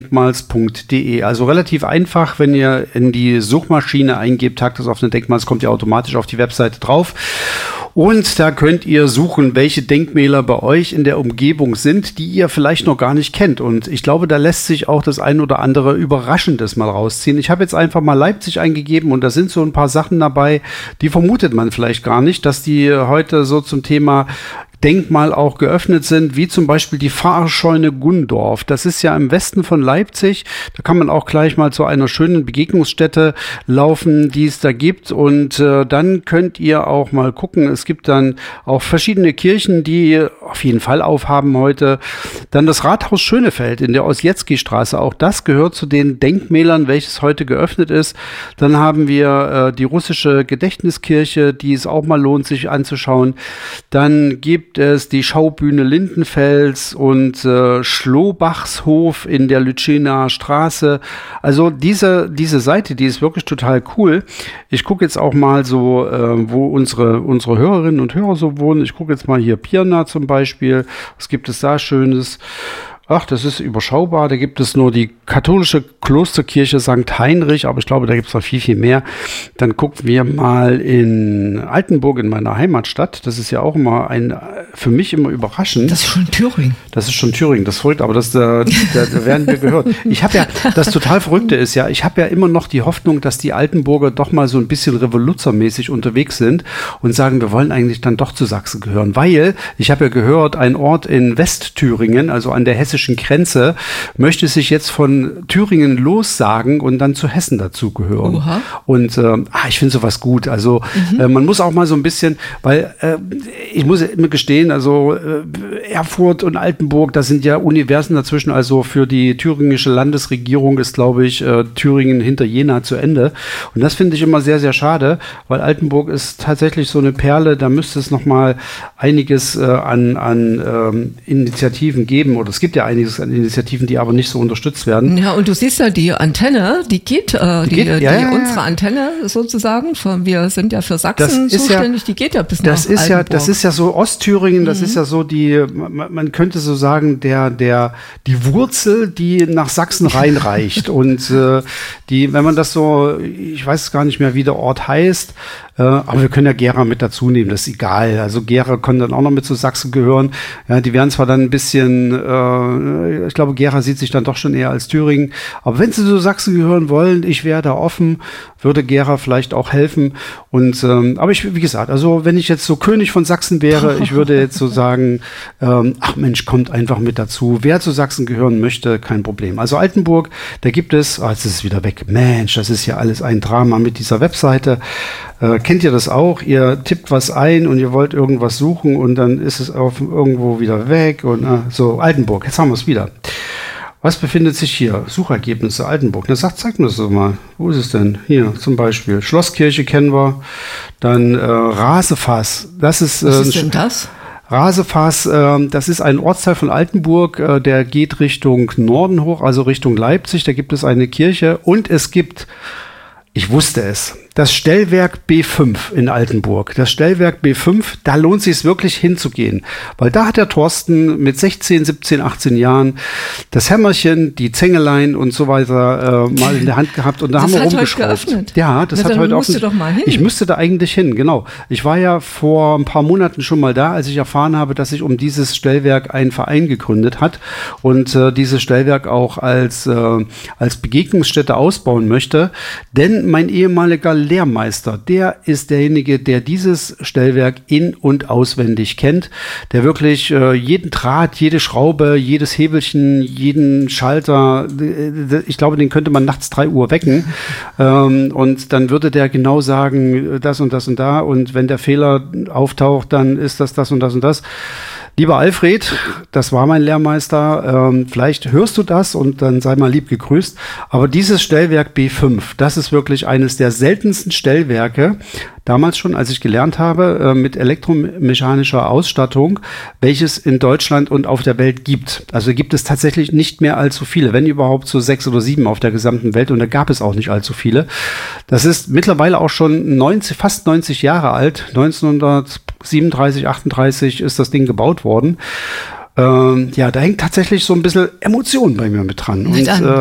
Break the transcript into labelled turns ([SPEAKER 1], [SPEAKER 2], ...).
[SPEAKER 1] denkmals.de. Also relativ einfach, wenn ihr in die Suchmaschine eingebt, Taktes offene Denkmals, kommt ihr automatisch auf die Webseite drauf. Und da könnt ihr suchen, welche Denkmäler bei euch in der Umgebung sind, die ihr vielleicht noch gar nicht kennt. Und ich glaube, da lässt sich auch das ein oder andere Überraschendes mal rausziehen. Ich habe jetzt einfach mal Leipzig eingegeben und da sind so ein paar Sachen dabei, die vermutet man vielleicht gar nicht, dass die heute so zum Thema Denkmal auch geöffnet sind, wie zum Beispiel die Pfarrscheune Gundorf. Das ist ja im Westen von Leipzig. Da kann man auch gleich mal zu einer schönen Begegnungsstätte laufen, die es da gibt. Und dann könnt ihr auch mal gucken. Es gibt dann auch verschiedene Kirchen, die auf jeden Fall aufhaben heute. Dann das Rathaus Schönefeld in der Ossietzky-Straße. Auch das gehört zu den Denkmälern, welches heute geöffnet ist. Dann haben wir die russische Gedächtniskirche, die es auch mal lohnt, sich anzuschauen. Dann gibt es die Schaubühne Lindenfels und Schlohbachshof in der Lütschener Straße. Also diese Seite, die ist wirklich total cool. Ich gucke jetzt auch mal so, wo unsere Hörerinnen und Hörer so wohnen. Ich gucke jetzt mal hier Pirna zum Beispiel. Was gibt es da Schönes? Ach, das ist überschaubar. Da gibt es nur die katholische Klosterkirche St. Heinrich, aber ich glaube, da gibt es noch viel, viel mehr. Dann gucken wir mal in Altenburg, in meiner Heimatstadt. Das ist ja auch immer für mich immer überraschend.
[SPEAKER 2] Das ist schon Thüringen.
[SPEAKER 1] Das ist schon Thüringen, das ist verrückt, aber da werden wir gehört. Ich habe ja, das total Verrückte ist ja, ich habe ja immer noch die Hoffnung, dass die Altenburger doch mal so ein bisschen revoluzermäßig unterwegs sind und sagen, wir wollen eigentlich dann doch zu Sachsen gehören, weil ich habe ja gehört, ein Ort in Westthüringen, also an der hessischen Grenze, möchte sich jetzt von Thüringen lossagen und dann zu Hessen dazugehören.
[SPEAKER 2] Oha.
[SPEAKER 1] Und ich finde sowas gut. Also man muss auch mal so ein bisschen, weil ich muss immer gestehen, also Erfurt und Altenburg, da sind ja Universen dazwischen. Also für die thüringische Landesregierung ist, glaube ich, Thüringen hinter Jena zu Ende. Und das finde ich immer sehr, sehr schade, weil Altenburg ist tatsächlich so eine Perle, da müsste es noch mal einiges an Initiativen geben. Oder es gibt ja einiges an Initiativen, die aber nicht so unterstützt werden.
[SPEAKER 2] Ja, und du siehst ja, die Antenne, die geht, unsere Antenne sozusagen, wir sind ja für Sachsen zuständig, die geht ja bis nach Altenburg.
[SPEAKER 1] Das ist ja so Ostthüringen, das ist ja so man könnte so sagen, die Wurzel, die nach Sachsen reinreicht. Und wenn man das so, ich weiß gar nicht mehr, wie der Ort heißt, aber wir können ja Gera mit dazu nehmen, das ist egal. Also Gera kann dann auch noch mit zu Sachsen gehören. Ja, die werden zwar dann ein bisschen, ich glaube, Gera sieht sich dann doch schon eher als Thüringen. Aber wenn sie zu Sachsen gehören wollen, ich wäre da offen, würde Gera vielleicht auch helfen. Und aber wie gesagt, also wenn ich jetzt so König von Sachsen wäre, ich würde jetzt so sagen, ach Mensch, kommt einfach mit dazu. Wer zu Sachsen gehören möchte, kein Problem. Also Altenburg, da gibt es, jetzt ist es wieder weg. Mensch, das ist ja alles ein Drama mit dieser Webseite. Kennt ihr das auch? Ihr tippt was ein und ihr wollt irgendwas suchen und dann ist es irgendwo wieder weg und so, Altenburg, jetzt haben wir es wieder. Was befindet sich hier? Suchergebnisse Altenburg. Na, zeig mir das doch mal. Wo ist es denn? Hier zum Beispiel. Schlosskirche kennen wir. Dann Rasefass.
[SPEAKER 2] Was ist denn das?
[SPEAKER 1] Rasefass, das ist ein Ortsteil von Altenburg, der geht Richtung Norden hoch, also Richtung Leipzig. Da gibt es eine Kirche und es gibt, ich wusste es, das Stellwerk B5 in Altenburg. Das Stellwerk B5, da lohnt es sich wirklich hinzugehen. Weil da hat der Thorsten mit 16, 17, 18 Jahren das Hämmerchen, die Zängelein und so weiter mal in der Hand gehabt. Und da haben wir rumgeschraubt. Ja, das hat heute offen.
[SPEAKER 2] Doch mal hin.
[SPEAKER 1] Ich müsste da eigentlich hin, genau. Ich war ja vor ein paar Monaten schon mal da, als ich erfahren habe, dass sich um dieses Stellwerk ein Verein gegründet hat und dieses Stellwerk auch als Begegnungsstätte ausbauen möchte. Denn mein ehemaliger Lehrmeister, der ist derjenige, der dieses Stellwerk in- und auswendig kennt, der wirklich jeden Draht, jede Schraube, jedes Hebelchen, jeden Schalter, ich glaube, den könnte man nachts 3 Uhr wecken und dann würde der genau sagen, das und das und da und wenn der Fehler auftaucht, dann ist das und das und das. Lieber Alfred, das war mein Lehrmeister, vielleicht hörst du das und dann sei mal lieb gegrüßt, aber dieses Stellwerk B5, das ist wirklich eines der seltensten Stellwerke, damals schon, als ich gelernt habe, mit elektromechanischer Ausstattung, welches in Deutschland und auf der Welt gibt. Also gibt es tatsächlich nicht mehr allzu viele, wenn überhaupt so 6 oder 7 auf der gesamten Welt und da gab es auch nicht allzu viele. Das ist mittlerweile auch schon fast 90 Jahre alt, 1937, 38 ist das Ding gebaut worden. Ja, da hängt tatsächlich so ein bisschen Emotion bei mir mit dran. Und